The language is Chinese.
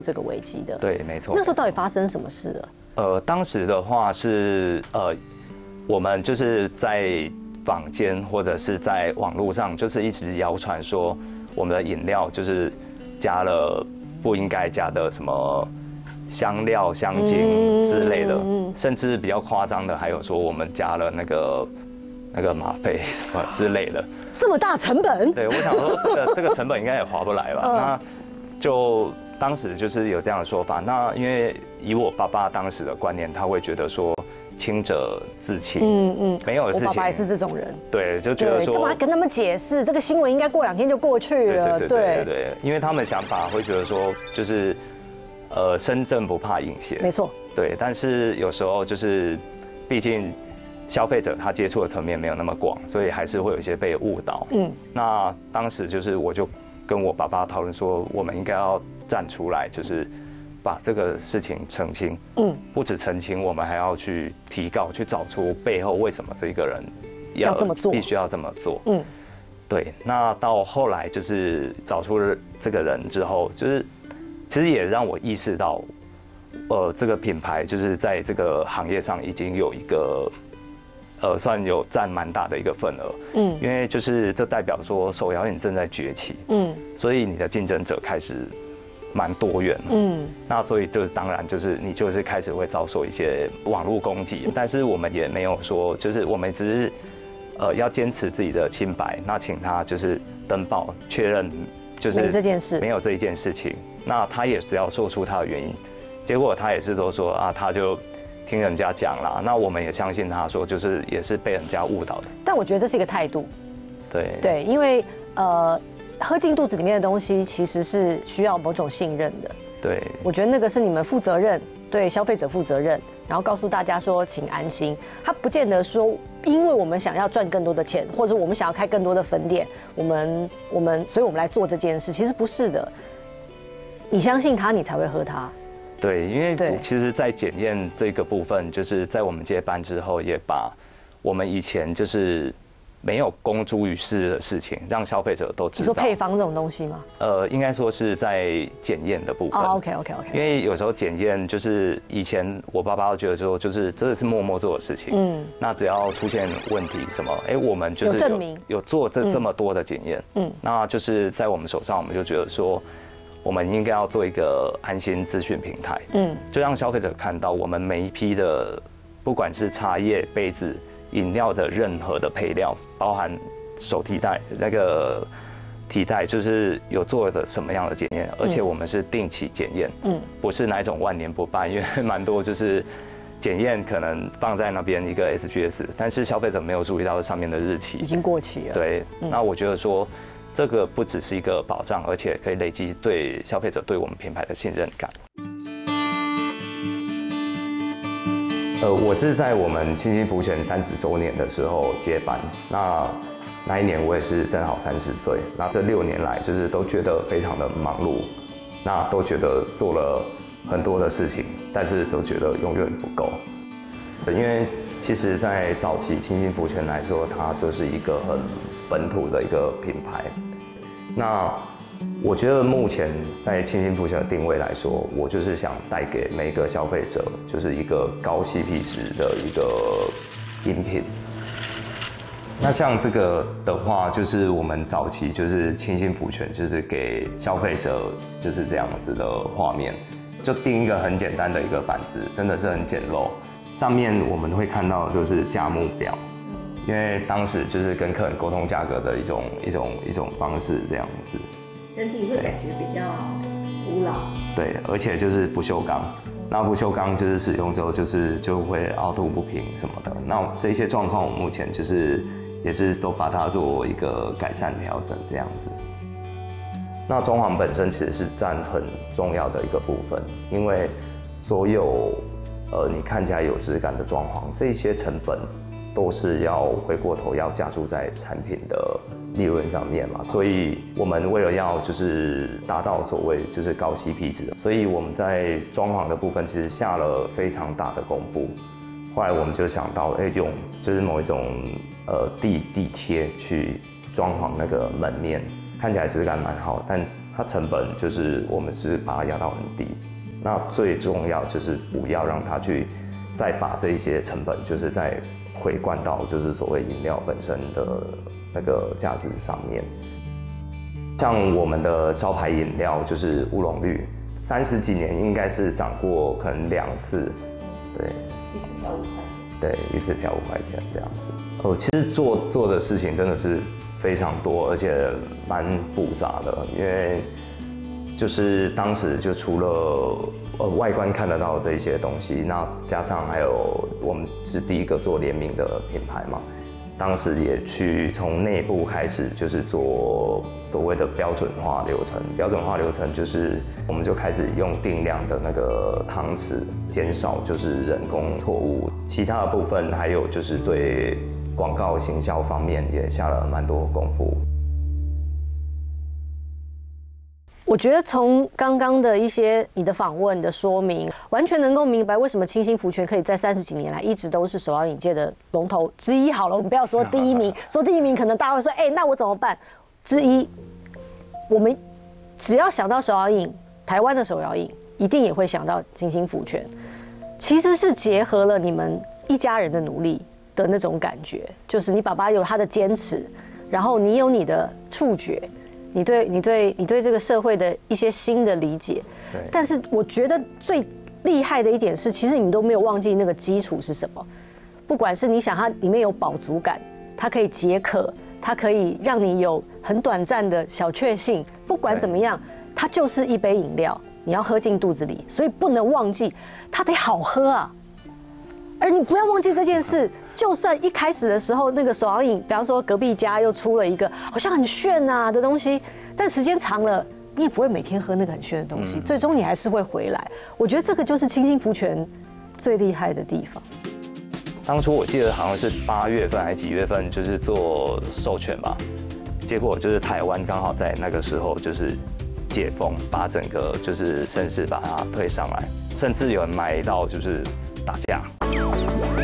这个危机的。 对，没错。 那时候到底发生什么事了？ 当时的话是我们就是在坊间或者是在网络上，就是一直谣传说我们的饮料就是加了不应该加的什么香料、香精之类的，甚至比较夸张的还有说我们加了那个吗啡什么之类的。 这么大成本？ 对，我想说这个成本应该也划不来吧？那就当时就是有这样的说法。那因为以我爸爸当时的观念，他会觉得说清者自清，没有的事情。 我爸爸也是这种人。 对，就觉得说干嘛跟他们解释这个新闻应该过2天就过去了？ 对，因为他们想法会觉得说就是身正不怕影邪。 没错。对， 但是有时候就是毕竟消费者他接触的层面没有那么广，所以还是会有一些被误导。那当时就是我就跟我爸爸讨论说，我们应该要站出来，就是把这个事情澄清。不止澄清，我们还要去提告，去找出背后为什么这个人要这么做， 必须要这么做。对。那到后来就是找出了这个人之后，就是其实也让我意识到，这个品牌就是在这个行业上已经有一个。算有占蛮大的一个份额，因为就是这代表说手摇饮正在崛起，所以你的竞争者开始蛮多元，那所以就是当然就是你就是开始会遭受一些网络攻击，但是我们也没有说，就是我们只是要坚持自己的清白，那请他就是登报确认，就是没这件事， 没有这一件事情，那他也只要说出他的原因，结果他也是都说啊，他就。听人家讲啦，那我们也相信他说，就是也是被人家误导的。 但我觉得这是一个态度， 对， 因为喝进肚子里面的东西其实是需要某种信任的。 对， 我觉得那个是你们负责任，对消费者负责任，然后告诉大家说请安心。他不见得说，因为我们想要赚更多的钱，或者我们想要开更多的分店，所以我们来做这件事，其实不是的。你相信他，你才会喝它。 对，因为其实，在检验这个部分，就是在我们接班之后，也把我们以前就是没有公诸于世的事情，让消费者都知道。你说配方这种东西吗？ 应该说是在检验的部分。 OK。 因为有时候检验就是以前我爸爸觉得说，就是这是默默做的事情。那只要出现问题什么，我们就是有证明有做这么多的检验。那就是在我们手上，我们就觉得说。我们应该要做一个安心资讯平台，就让消费者看到我们每一批的，不管是茶叶、杯子、饮料的任何的配料，包含手提袋那个提袋，就是有做的什么样的检验，而且我们是定期检验，不是哪一种万年不败，因为蛮多就是检验可能放在那边一个 SGS， 但是消费者没有注意到上面的日期已经过期了。 对，那我觉得说。这个不只是一个保障，而且可以累积对消费者对我们品牌的信任感。我是在我们清新福泉30周年的时候接班，那一年我也是正好30岁，那这6年来就是都觉得非常的忙碌，那都觉得做了很多的事情，但是都觉得永远不够。因为其实，在早期清新福泉来说，它就是一个很本土的一个品牌。那我觉得目前在清新福泉的定位来说，我就是想带给每一个消费者，就是一个高 CP 值的一个饮品。那像这个的话，就是我们早期就是清新福泉，就是给消费者就是这样子的画面，就定一个很简单的一个板子，真的是很简陋。上面我们会看到的就是价目表。因为当时就是跟客人沟通价格的一种方式，这样子， 整体会感觉比较古老。 对，而且就是不锈钢，那不锈钢就是使用之后就会凹凸不平什么的。那这些状况，我目前就是也是都把它做一个改善调整这样子。那装潢本身其实是占很重要的一个部分，因为所有你看起来有质感的装潢，这些成本。都是要回过头要加注在产品的利润上面嘛，所以我们为了要就是达到所谓就是高 CP 值，所以我们在装潢的部分其实下了非常大的功夫。后来我们就想到，用就是某一种地贴去装潢那个门面，看起来质感蛮好，但它成本就是我们是把它压到很低。那最重要就是不要让它去再把这些成本就是再回灌到就是所谓饮料本身的那个价值上面。像我们的招牌饮料就是乌龙绿，30几年应该是涨过可能2次，对， 一次调5块钱， 对，一次调5块钱这样子。其实做的事情真的是非常多，而且蛮复杂的，因为就是当时就除了外观看得到这些东西，那加上还有我们是第一个做联名的品牌嘛，当时也去从内部开始就是做所谓的标准化流程。标准化流程就是我们就开始用定量的那个汤匙，减少就是人工错误。其他的部分还有就是对广告行销方面也下了蛮多功夫。 我觉得从刚刚的一些你的访问、你的说明，完全能够明白为什么清新福全可以在30几年来一直都是手摇饮界的龙头之一。好了，我们不要说第一名，说第一名可能大家会说，那我怎么办？之一，我们只要想到手摇饮，台湾的手摇饮，一定也会想到清新福全。其实是结合了你们一家人的努力的那种感觉，就是你爸爸有他的坚持，然后你有你的触觉。你对这个社会的一些新的理解，但是我觉得最厉害的一点是，其实你们都没有忘记那个基础是什么。不管是你想它里面有饱足感，它可以解渴，它可以让你有很短暂的小确幸，不管怎么样，它就是一杯饮料，你要喝进肚子里，所以不能忘记它得好喝啊。而你不要忘记这件事，就算一开始的时候那个手摇饮，比方说隔壁家又出了一个好像很炫啊的东西，但时间长了，你也不会每天喝那个很炫的东西，最终你还是会回来。我觉得这个就是清新福全最厉害的地方。 当初我记得好像是8月份还是几月份，就是做授权吧，结果就是台湾刚好在那个时候就是解封，把整个就是盛世把它推上来，甚至有人买到就是打架。